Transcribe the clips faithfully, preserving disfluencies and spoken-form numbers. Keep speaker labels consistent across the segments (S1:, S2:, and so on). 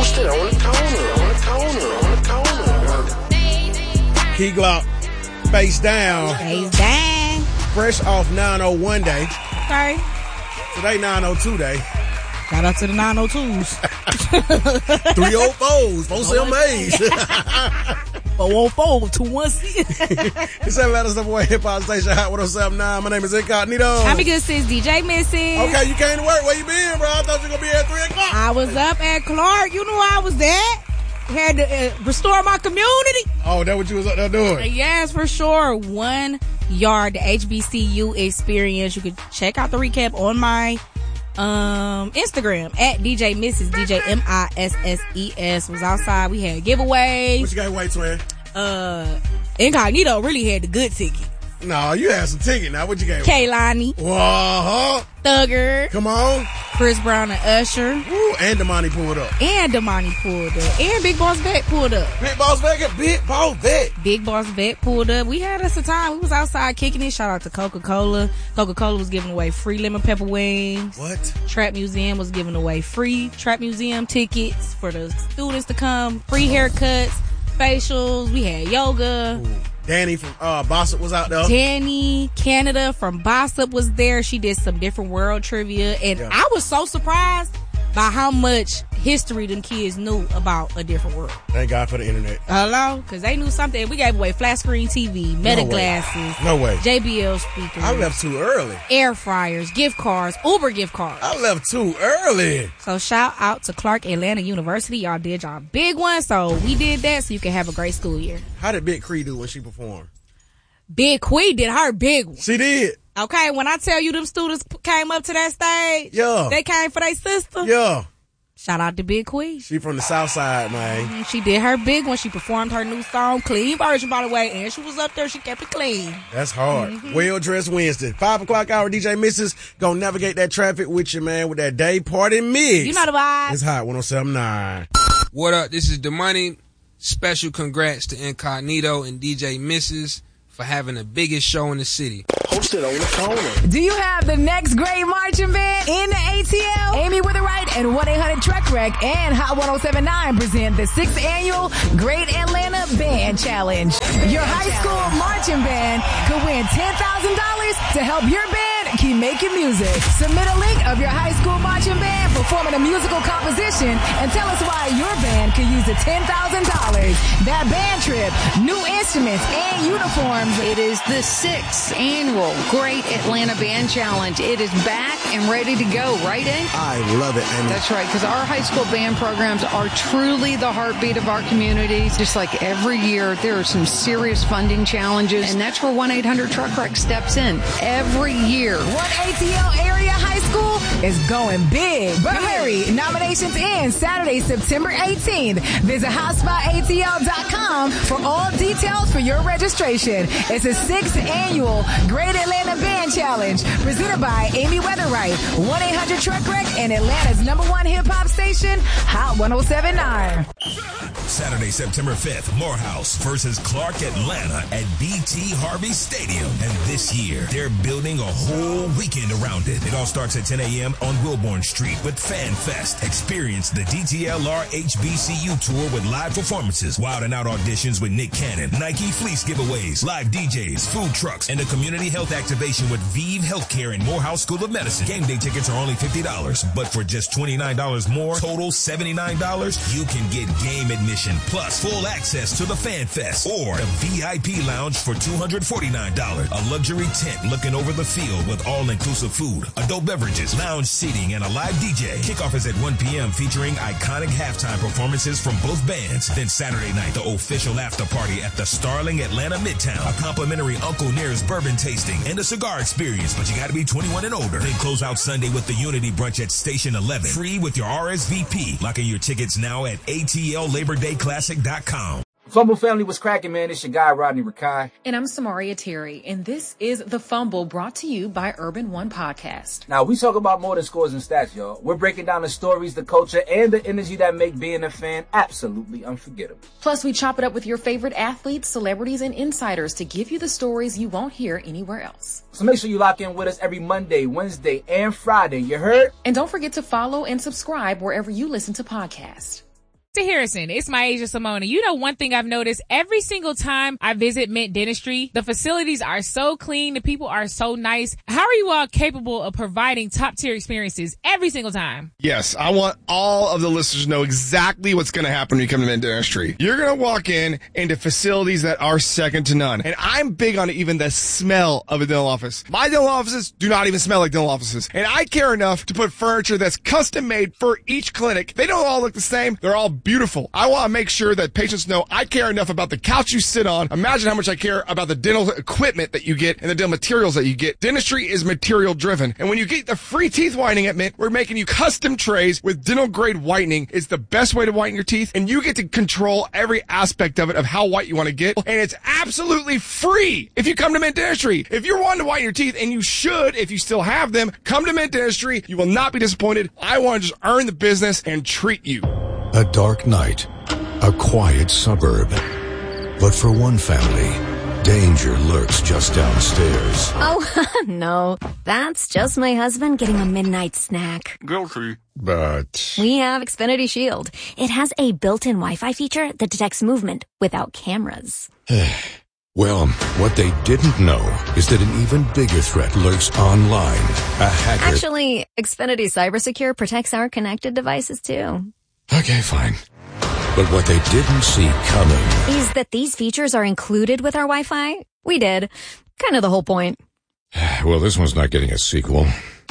S1: Hosted on the corner, on the corner, on the corner.
S2: Key Glock, face down.
S3: Face down.
S2: Fresh off nine oh one day.
S3: Okay.
S2: Today nine oh two day.
S3: Shout out to the nine oh twos.
S2: three oh fours, four seven eights.
S3: four oh four, two one six.
S2: It's seven letters of boy hip hop station hot one oh seven point nine. My name is Incognito.
S3: I'm a good sis, D J Missus.
S2: Okay, you came to work. Where you been, bro? I thought you were going to be at three o'clock.
S3: I was up at Clark. You knew I was at. Had to uh, restore my community.
S2: Oh, that what you was up there doing?
S3: Yes, for sure. One yard, the H B C U experience. You can check out the recap on my um Instagram at D J Missus, D J M I S S E S. Was outside. We had giveaways.
S2: What you got away, twin?
S3: Uh, Incognito really had the good ticket.
S2: No, you had some ticket. Now, what you got?
S3: Kaylani.
S2: Whoa.
S3: Thugger.
S2: Come on.
S3: Chris Brown and Usher.
S2: Ooh, and Damani pulled up.
S3: And Damani pulled up. And Big Boss Vet pulled up.
S2: Big Boss Vet, Big Boss Vet.
S3: Big Boss Vet pulled up. We had us a time. We was outside kicking it. Shout out to Coca-Cola. Coca-Cola was giving away free lemon pepper wings.
S2: What?
S3: Trap Museum was giving away free Trap Museum tickets for the students to come. Free haircuts, facials. We had yoga.
S2: Ooh. Danny from uh, Bossip was out there.
S3: Danny Canada from Bossip was there. She did some different world trivia. And yeah. I was so surprised by how much history them kids knew about a different world.
S2: Thank God for the internet.
S3: Hello? Because they knew something. We gave away flat screen T V, Meta
S2: no
S3: glasses.
S2: No way.
S3: J B L speakers.
S2: I left too early.
S3: Air fryers, gift cards, Uber gift cards.
S2: I left too early.
S3: So shout out to Clark Atlanta University. Y'all did y'all big one. So we did that so you can have a great school year.
S2: How did Big Cree do when she performed?
S3: Big Quee did her big one.
S2: She did.
S3: Okay, when I tell you them students came up to that stage,
S2: yeah,
S3: they came for their sister.
S2: Yeah.
S3: Shout out to Big Quee.
S2: She from the South Side, man.
S3: Mm-hmm. She did her big one. She performed her new song, clean version, by the way, and she was up there. She kept it clean.
S2: That's hard.
S3: Mm-hmm.
S2: Well dressed Wednesday, five o'clock hour. D J Missus gonna navigate that traffic with you, man, with that day party mix.
S3: You know the vibe.
S2: It's hot. one oh seven point nine.
S4: What up? This is Damani. Special congrats to Incognito and D J Missus for having the biggest show in the city.
S1: Hosted on the corner.
S5: Do you have the next great marching band in the A T L? Amy Witherite and one eight hundred Truck Wreck and Hot one oh seven point nine present the sixth annual Great Atlanta Band Challenge. Your high school marching band could win ten thousand dollars to help your band keep making music. Submit a link of your high school marching band performing a musical composition and tell us why your band could use the ten thousand dollars. That band trip, new instruments, and uniforms.
S6: It is the sixth annual Great Atlanta Band Challenge. It is back and ready to go, right, Ink?
S2: I love it, Amy.
S6: That's right, because our high school band programs are truly the heartbeat of our communities. Just like every year, there are some serious funding challenges, and that's where one eight hundred Truck Wreck steps in every year.
S5: One A T L area high school is going big. But hurry, nominations end Saturday, September eighteenth. Visit hot spot A T L dot com for all details for your registration. It's the sixth annual Great Atlanta Band Challenge presented by Amy Weatherwright, one eight hundred Truck Wreck, and Atlanta's number one hip-hop station, Hot one oh seven point nine.
S7: Saturday, September fifth, Morehouse versus Clark Atlanta at B T Harvey Stadium. And this year, they're building a whole weekend around it. It all starts at ten a.m. on Wilbourn Street with Fan Fest. Experience the D T L R H B C U tour with live performances, Wild and Out auditions with Nick Cannon, Nike fleece giveaways, live D Js, food trucks, and a community health activation with Vive Healthcare and Morehouse School of Medicine. Game day tickets are only fifty dollars, but for just twenty-nine dollars more, total seventy-nine dollars, you can get game admission plus full access to the Fan Fest or the V I P lounge for two hundred forty-nine dollars. A luxury tent looking over the field with all-inclusive food, adult beverages, lounge seating, and a live D J. Kickoff is at one p.m. featuring iconic halftime performances from both bands. Then Saturday night, the official after party at the Starling Atlanta Midtown. A complimentary Uncle Near's bourbon tasting and a cigar experience, but you gotta be twenty-one and older. Then close out Sunday with the Unity Brunch at Station eleven. Free with your R S V P. Lock in your tickets now at A T L Labor Day Classic dot com.
S8: Fumble family, was cracking, man? It's your guy, Rodney Rakai.
S9: And I'm Samaria Terry, and this is The Fumble, brought to you by Urban One Podcast.
S8: Now, we talk about more than scores and stats, y'all. We're breaking down the stories, the culture, and the energy that make being a fan absolutely unforgettable.
S9: Plus, we chop it up with your favorite athletes, celebrities, and insiders to give you the stories you won't hear anywhere else.
S8: So make sure you lock in with us every Monday, Wednesday, and Friday. You heard?
S9: And don't forget to follow and subscribe wherever you listen to podcasts.
S10: Doctor Harrison, it's my Asia Simona. You know, one thing I've noticed every single time I visit Mint Dentistry, the facilities are so clean. The people are so nice. How are you all capable of providing top tier experiences every single time?
S11: Yes, I want all of the listeners to know exactly what's going to happen when you come to Mint Dentistry. You're going to walk in into facilities that are second to none. And I'm big on even the smell of a dental office. My dental offices do not even smell like dental offices. And I care enough to put furniture that's custom made for each clinic. They don't all look the same. They're all beautiful. I want to make sure that patients know I care enough about the couch you sit on. Imagine how much I care about the dental equipment that you get and the dental materials that you get. Dentistry is material driven. And when you get the free teeth whitening at Mint, we're making you custom trays with dental grade whitening. It's the best way to whiten your teeth, and you get to control every aspect of it, of how white you want to get. And it's absolutely free if you come to Mint Dentistry. If you're wanting to whiten your teeth, and you should if you still have them, come to Mint Dentistry. You will not be disappointed. I want to just earn the business and treat you.
S12: A dark night, a quiet suburb. But for one family, danger lurks just downstairs.
S13: Oh, no. That's just my husband getting a midnight snack.
S12: Guilty. But
S13: we have Xfinity Shield. It has a built-in Wi-Fi feature that detects movement without cameras.
S12: Well, what they didn't know is that an even bigger threat lurks online. A hacker.
S13: Actually, Xfinity CyberSecure protects our connected devices too.
S12: Okay, fine. But what they didn't see coming
S13: is that these features are included with our Wi-Fi. We did. Kind of the whole point.
S12: Well, this one's not getting a sequel.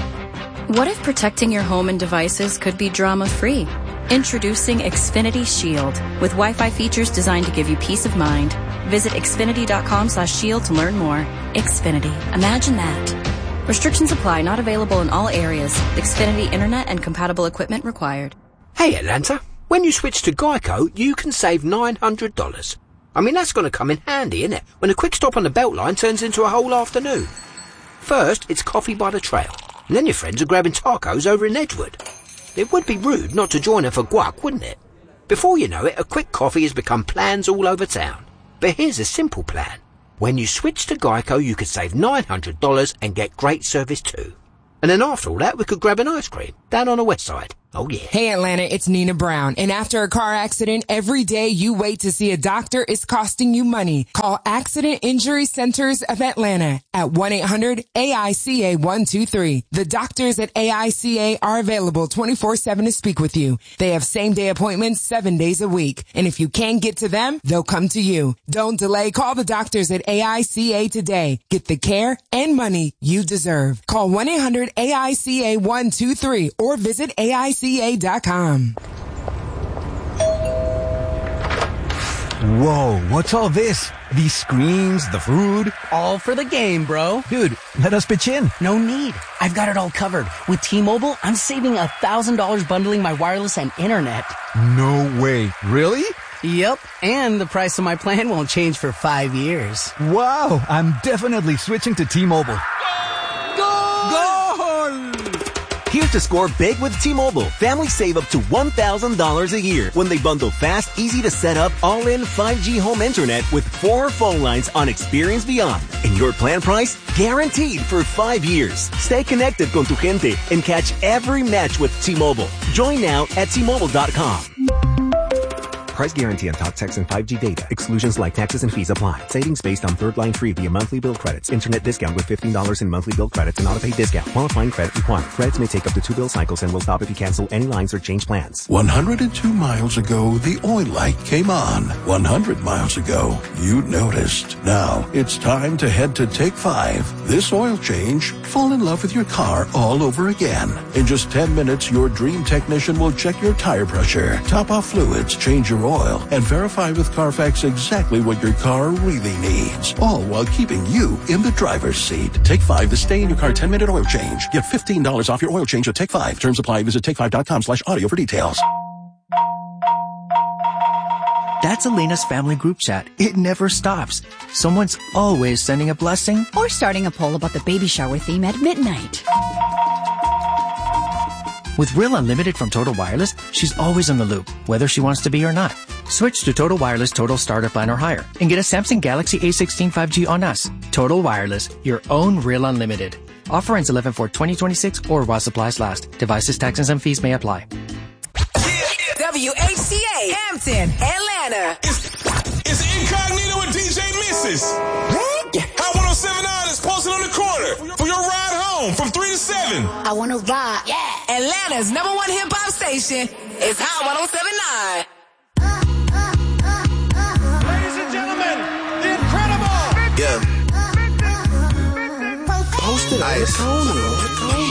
S14: What if protecting your home and devices could be drama-free? Introducing Xfinity Shield with Wi-Fi features designed to give you peace of mind. Visit Xfinity.com slash shield to learn more. Xfinity. Imagine that. Restrictions apply. Not available in all areas. Xfinity Internet and compatible equipment required.
S15: Hey, Atlanta. When you switch to Geico, you can save nine hundred dollars. I mean, that's going to come in handy, isn't it? When a quick stop on the Beltline turns into a whole afternoon. First, it's coffee by the trail. And then your friends are grabbing tacos over in Edgewood. It would be rude not to join her for guac, wouldn't it? Before you know it, a quick coffee has become plans all over town. But here's a simple plan. When you switch to Geico, you could save nine hundred dollars and get great service too. And then after all that, we could grab an ice cream down on the west side. Oh, yeah.
S16: Hey, Atlanta, it's Nina Brown. And after a car accident, every day you wait to see a doctor is costing you money. Call Accident Injury Centers of Atlanta at one eight hundred A I C A one two three. The doctors at A I C A are available twenty-four seven to speak with you. They have same-day appointments seven days a week. And if you can't get to them, they'll come to you. Don't delay. Call the doctors at A I C A today. Get the care and money you deserve. Call one eight hundred A I C A one two three or visit A I C A dot com.
S17: Whoa, what's all this? These screens, the food?
S18: All for the game, bro.
S17: Dude, let us pitch in.
S18: No need. I've got it all covered. With T-Mobile, I'm saving one thousand dollars bundling my wireless and internet.
S17: No way. Really?
S18: Yep, and the price of my plan won't change for five years.
S17: Wow, I'm definitely switching to T-Mobile.
S19: Here's to score big with T-Mobile. Families save up to one thousand dollars a year when they bundle fast, easy to set up, all-in five G home internet with four phone lines on Experience Beyond. And your plan price? Guaranteed for five years. Stay connected con tu gente and catch every match with T-Mobile. Join now at T Mobile dot com. Price guarantee on talk, text, and five G data. Exclusions like taxes and fees apply. Savings based on third line free via monthly bill credits. Internet discount with fifteen dollars in monthly bill credits and auto-pay discount. Qualifying credit required. Credits may take up to two bill cycles and will stop if you cancel any lines or change plans.
S20: one hundred two miles ago, the oil light came on. one hundred miles ago, you noticed. Now, it's time to head to Take five. This oil change, fall in love with your car all over again. In just ten minutes, your dream technician will check your tire pressure, top off fluids, change your oil, and verify with Carfax exactly what your car really needs. All while keeping you in the driver's seat. Take five, the stay in your car ten minute oil change. Get fifteen dollars off your oil change with Take five. Terms apply. Visit take five dot com slash audio for details.
S21: That's Elena's family group chat. It never stops. Someone's always sending a blessing
S22: or starting a poll about the baby shower theme at midnight.
S21: With Real Unlimited from Total Wireless, she's always in the loop, whether she wants to be or not. Switch to Total Wireless Total Starter Plan or higher and get a Samsung Galaxy A sixteen five G on us. Total Wireless, your own Real Unlimited. Offer ends eleven four twenty twenty-six or while supplies last. Devices, taxes, and fees may apply.
S5: W H C A, Hampton, Atlanta.
S3: It's, it's Incognito with D J Missus. Hot one oh seven point nine is posted on the corner for your ride home from three to seven.
S5: I want to ride. Yeah. Atlanta's number one hip hop station is Hot one oh seven point nine.
S1: Ladies and gentlemen, the incredible.
S2: Yeah. Posted on the corner.